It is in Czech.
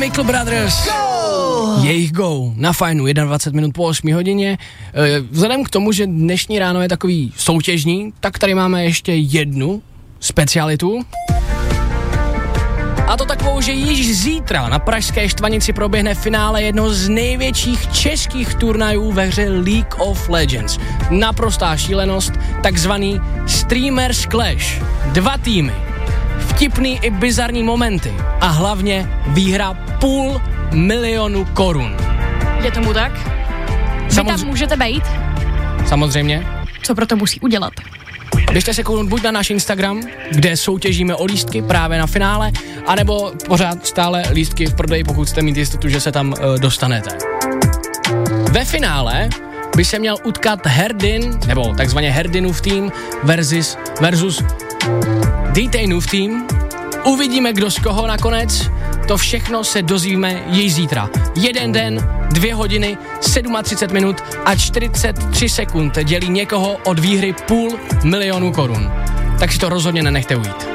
Chemical Brothers. Jejich Go na Fajnu 21 minut po 8 hodině. Vzhledem k tomu, že dnešní ráno je takový soutěžní, tak tady máme ještě jednu specialitu. A to takovou, že již zítra na pražské Štvanici proběhne finále jednoho z největších českých turnajů ve hře League of Legends. Naprostá šílenost, takzvaný Streamers Clash. 2 týmy, vtipný i bizarní momenty a hlavně výhra 500 000 korun. Je tomu tak? Vy tam můžete být? Samozřejmě. Co pro to musí udělat? Běžte se kouknout buď na náš Instagram, kde soutěžíme o lístky právě na finále, anebo pořád stále lístky v prodeji, pokud chcete mít jistotu, že se tam dostanete. Ve finále by se měl utkat Herdin, nebo takzvaně Herdinův tým versus Dejtejnův tým. Uvidíme, kdo z koho nakonec. To všechno se dozvíme již zítra. 1 den, 2 hodiny, 37 minut a 43 sekund dělí někoho od výhry 500 000 korun. Tak si to rozhodně nenechte ujít.